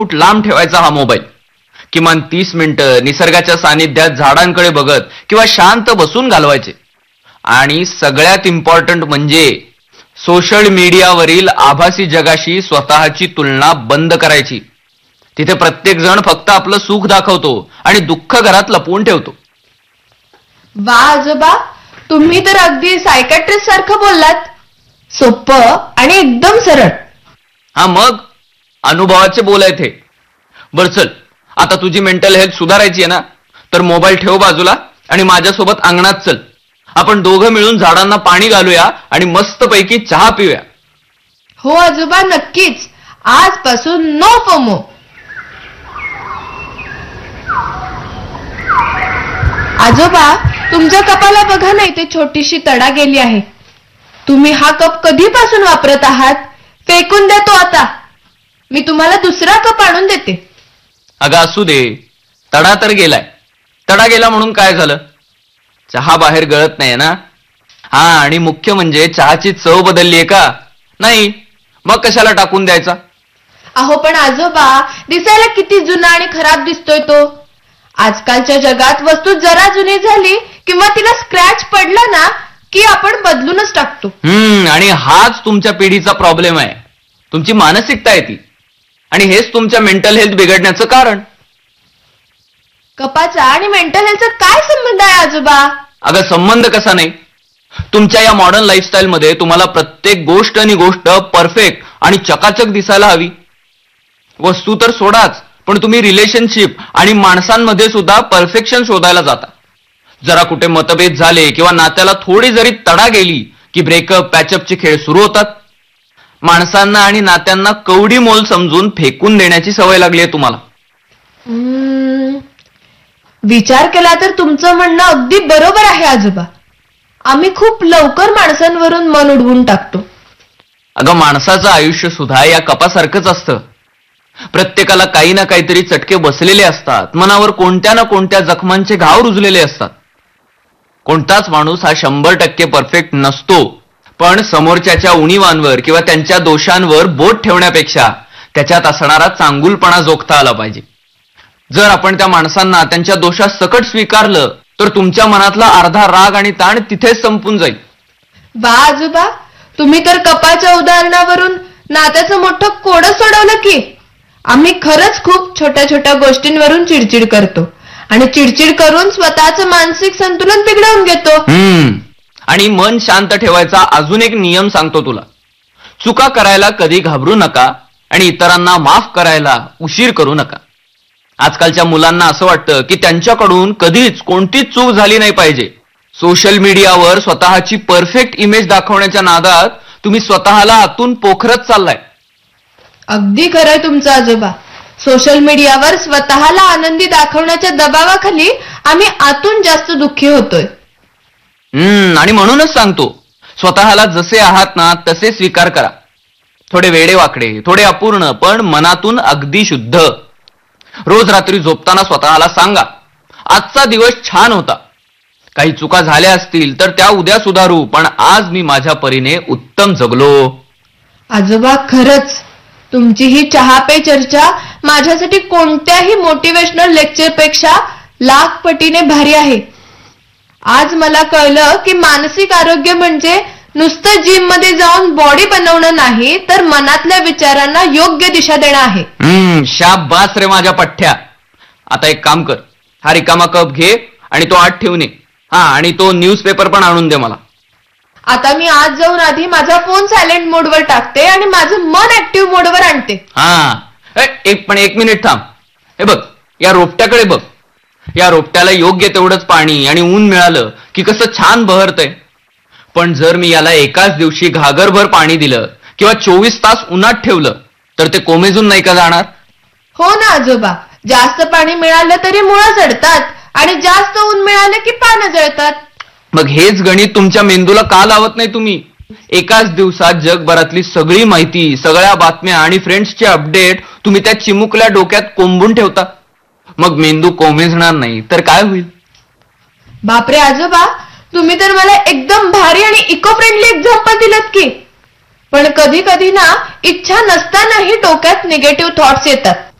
फूट लांब ठेवायचा हा मोबाईल. किमान 30 मिनिटं निसर्गाच्या सानिध्यात झाडांकडे बघत किंवा शांत बसून घालवायचे. आणि सगळ्यात इम्पॉर्टंट म्हणजे सोशल मीडियावरील आभासी जगाशी स्वतःची तुलना बंद करायची. तिथे प्रत्येक जण फक्त आपलं सुख दाखवतो आणि दुःख घरात लपवून ठेवतो. वा आजोबा, तुम्ही तर अगदी सायकॅट्रिस्ट सारखं बोललात. सोपं आणि एकदम सरळ. हा, मग अनुभवाचे बोलायचे. बर चल, आता तुझी मेंटल हेल्थ सुधारायची आहे ना, तर मोबाईल ठेव बाजूला आणि माझ्यासोबत अंगणात चल. आपण दोघं मिळून झाडांना पाणी घालूया आणि मस्तपैकी चहा पिऊया. हो आजोबा, नक्कीच. आजपासून नो फोमो. आजोबा, तुमच्या कपाला बघा ना, इथे छोटीशी तडा गेली आहे. तुम्ही हा कप कधीपासून वापरत आहात? फेकून देतो आता. मी तुम्हाला दुसरा कप आणून देते. अगं असू दे, तडा तर गेलाय. तडा गेला म्हणून काय झालं? चहा बाहेर गळत नाही ना. हा, आणि मुख्य म्हणजे चहाची चव बदललीये का? नाही. मग कशाला टाकून द्यायचा? अहो पण आजोबा, दिसायला किती जुना आणि खराब दिसतोय तो. आजकालच्या जगात वस्तू जरा जुनी झाली किंवा तिला स्क्रॅच पडला ना की आपण बदलूनच टाकतो. आणि हाच तुमच्या पिढीचा प्रॉब्लेम आहे. तुमची मानसिकता आहे ती. आणि हेच तुमच्या मेंटल हेल्थ बिघडण्याचं कारण. कपाचा आणि मेंटल हेल्थचा काय संबंध आहे आजोबा? अगं संबंध कसा नाही? तुमच्या या मॉडर्न लाईफस्टाईल मध्ये तुम्हाला प्रत्येक गोष्ट आणि गोष्ट परफेक्ट आणि चकाचक दिसायला हवी. वस्तू तर सोडाच, पण तुम्ही रिलेशनशिप आणि माणसांमध्ये सुद्धा परफेक्शन शोधायला जाता. जरा कुठे मतभेद झाले किंवा नात्याला थोडी जरी तडा गेली की ब्रेकअप पॅचअपचे खेळ सुरू होतात. माणसांना आणि नात्यांना कवडी मोल समजून फेकून देण्याची सवय लागली आहे तुम्हाला. विचार केला तर तुमचं म्हणणं अगदी बरोबर आहे आजोबा. आम्ही खूप लवकर माणसांवरून मन उडवून टाकतो. अगं माणसाचं आयुष्य सुद्धा या कपासारखंच असतं. प्रत्येकाला काही ना काहीतरी चटके बसलेले असतात. मनावर कोणत्या ना कोणत्या जखमांचे घाव रुजलेले असतात. कोणताच माणूस हा 100% परफेक्ट नसतो. पण समोरच्याच्या उणीवांवर किंवा त्यांच्या दोषांवर बोट ठेवण्यापेक्षा त्याच्यात असणारा चांगुलपणा जोखता आला पाहिजे. जर आपण त्या माणसांना त्यांच्या दोषात सकट स्वीकारलं तर तुमच्या मनातला अर्धा राग आणि ताण तिथेच संपून जाईल. बा आजोबा, तुम्ही तर कपाच्या उदाहरणावरून नात्याचं मोठं कोडं सोडवलं की. आम्ही खरंच खूप छोट्या छोट्या गोष्टींवरून चिडचिड करतो आणि चिडचिड करून स्वतःचं मानसिक संतुलन बिघडवून घेतो. आणि मन शांत ठेवायचा अजून एक नियम सांगतो तुला. चुका करायला कधी घाबरू नका आणि इतरांना माफ करायला उशीर करू नका. आजकालच्या मुलांना असं वाटतं की त्यांच्याकडून कधीच कोणतीच चूक झाली नाही पाहिजे. सोशल मीडियावर स्वतःची परफेक्ट इमेज दाखवण्याच्या नादात तुम्ही स्वतःला आतून पोखरत चाललाय. अगदी खरंय तुमचं आजोबा. सोशल मीडियावर स्वतःला आनंदी दाखवण्याच्या दबावाखाली आम्ही आतून जास्त दुःखी होतोय. आणि म्हणूनच सांगतो, स्वतःला जसे आहात ना तसे स्वीकार करा. थोडे वेडेवाकडे, थोडे अपूर्ण, पण मनातून अगदी शुद्ध. रोज रात्री झोपताना स्वतःला सांगा, आजचा दिवस छान होता. काही चुका झाल्या असतील तर त्या उद्या सुधारू, पण आज मी माझ्या परीने उत्तम जगलो. आजोबा, खरंच तुमची ही चहा पे चर्चा माझ्यासाठी कोणत्याही मोटिवेशनल लेक्चरपेक्षा लाख पटीने भारी आहे. आज मला कळलं की मानसिक आरोग्य म्हणजे नुसतं जिम मध्ये जाऊन बॉडी बनवणं नाही, तर मनातल्या विचारांना योग्य दिशा देणं आहे. शाबास रे माझ्या पठ्ठ्या. आता एक काम कर, हा रिकामा कप घे आणि तो आत ठेवून ये. आणि तो न्यूजपेपर पण आणून दे मला. आता मी आज जाऊन आधी माझा फोन सायलेंट मोडवर टाकते आणि माझं मन ऍक्टिव्ह मोडवर आणते. एक मिनिट थांब. हे बघ, या रोपट्याकडे बघ. या रोपट्याला योग्य तेवढंच पाणी आणि ऊन मिळालं की कसं छान बहरतंय. पण जर मी याला एकाच दिवशी घागरभर पाणी दिलं किंवा 24 तास उन्हात ठेवलं तर ते कोमेजून नाही का जाणार? हो ना आजोबा. जास्त पाणी मिळालं तरी मुळं जळतात आणि जास्त ऊन मिळालं की पानं जळतात. मग हेच गणित तुमच्या मेंदूला का लावत नाही तुम्ही? एकाच दिवसात जगभरातली सगळी माहिती, सगळ्या बातम्या आणि फ्रेंड्सचे अपडेट तुम्ही त्या चिमुकल्या डोक्यात कोंबून ठेवता. मग मेंदू कोमेजणार नाही तर काय होईल? बापरे आजोबा, तुम्ही तर मला एकदम भारी आणि इको फ्रेंडली एक्झाम्पल दिलत की. पण कधी कधी ना इच्छा नसतानाही डोक्यात निगेटिव्ह थॉट्स येतात.